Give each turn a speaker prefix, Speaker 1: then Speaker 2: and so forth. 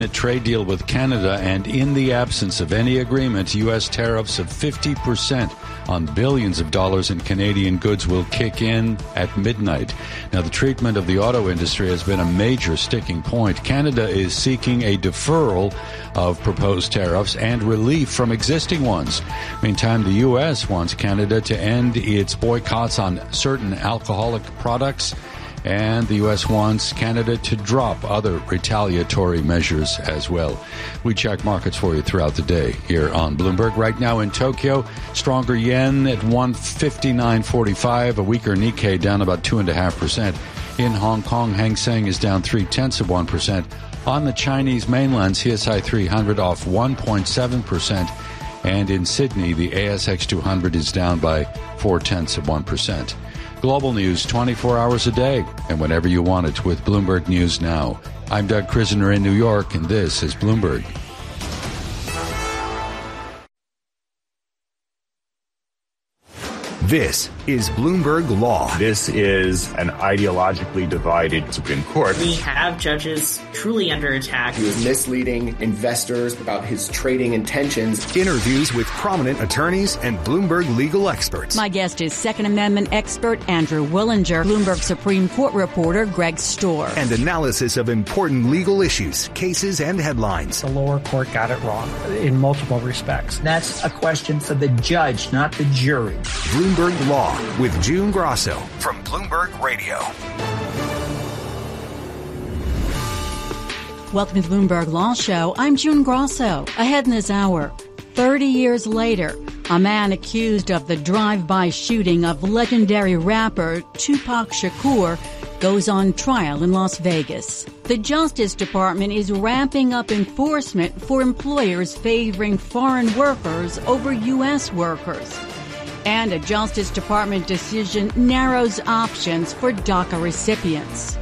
Speaker 1: a trade deal with Canada, and in the absence of any agreement, U.S. tariffs of 50% on billions of dollars in Canadian goods will kick in at midnight. Now, the treatment of the auto industry has been a major sticking point. Canada is seeking a deferral of proposed tariffs and relief from existing ones. Meantime, the U.S. wants Canada to end its boycotts on certain alcoholic products, and the U.S. wants Canada to drop other retaliatory measures as well. We check markets for you throughout the day here on Bloomberg. Right now in Tokyo, stronger yen at 159.45, a weaker Nikkei down about 2.5%. In Hong Kong, Hang Seng is down 0.3%. On the Chinese mainland, CSI 300 off 1.7%. And in Sydney, the ASX 200 is down by 0.4%. Global news 24 hours a day and whenever you want it with Bloomberg News Now. I'm Doug Krisner in New York, and this is Bloomberg.
Speaker 2: This is Bloomberg Law.
Speaker 3: This is an ideologically divided Supreme Court.
Speaker 4: We have judges truly under attack.
Speaker 5: He was misleading investors about his trading intentions.
Speaker 2: Interviews with prominent attorneys and Bloomberg legal experts.
Speaker 6: My guest is Second Amendment expert Andrew Willinger, Bloomberg Supreme Court reporter Greg Storr.
Speaker 2: And analysis of important legal issues, cases, and headlines.
Speaker 7: The lower court got it wrong in multiple respects.
Speaker 8: That's a question for the judge, not the jury.
Speaker 2: Bloomberg Law with June Grosso from Bloomberg Radio.
Speaker 6: Welcome to the Bloomberg Law Show. I'm June Grosso. Ahead in this hour, 30 years later, a man accused of the drive-by shooting of legendary rapper Tupac Shakur goes on trial in Las Vegas. The Justice Department is ramping up enforcement for employers favoring foreign workers over U.S. workers. And a Justice Department decision narrows options for DACA recipients.